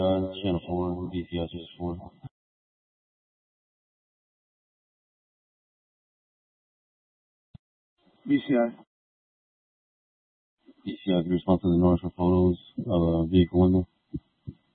channel 4, BCS is 4. BCI. BCS response to the noise for photos of a vehicle window.